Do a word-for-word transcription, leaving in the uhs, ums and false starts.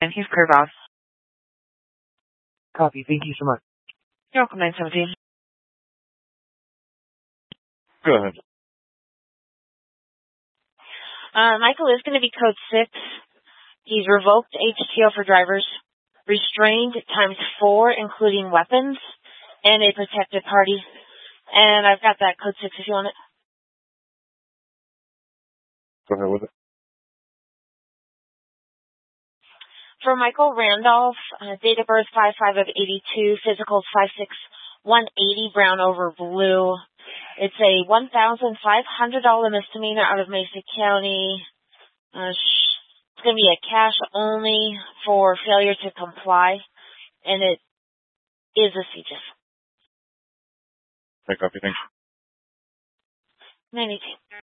And he's clear boss. Copy. Thank you so much. You're welcome, nine seventeen. Go ahead. Uh, Michael is going to be code six. He's revoked H T O for drivers, restrained times four, including weapons, and a protected party. And I've got that code six if you want it. Go ahead with it. For Michael Randolph, uh, date of birth five five of eighty-two, physicals five six one eighty, brown over blue. It's a one thousand five hundred dollars misdemeanor out of Mesa County. Uh, it's going to be a cash only for failure to comply, and it is a C J I S. Okay, copy. Thanks. ninety-two.